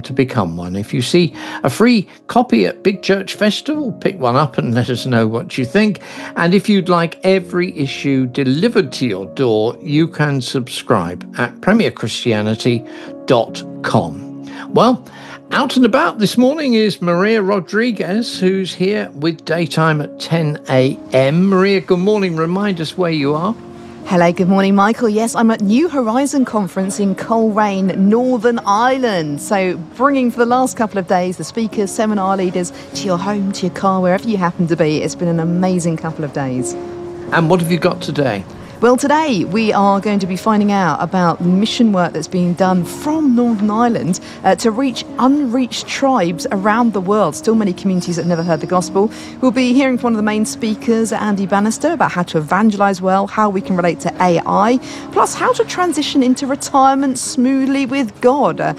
to become one. If you see a free copy at Big Church Festival, pick one up and let us know what you think. And if you'd like every issue delivered to your door, you can subscribe at premierchristianity.com. Well, out and about this morning is Maria Rodriguez, who's here with Daytime at 10 a.m. Maria, good morning. Remind us where you are. Hello, good morning, Michael. Yes, I'm at New Horizon Conference in Coleraine, Northern Ireland. So bringing for the last couple of days the speakers, seminar leaders to your home, to your car, wherever you happen to be. It's been an amazing couple of days. And what have you got today? Well, today we are going to be finding out about mission work that's being done from Northern Ireland to reach unreached tribes around the world. Still many communities that have never heard the gospel. We'll be hearing from one of the main speakers, Andy Bannister, about how to evangelise well, how we can relate to AI, plus how to transition into retirement smoothly with God.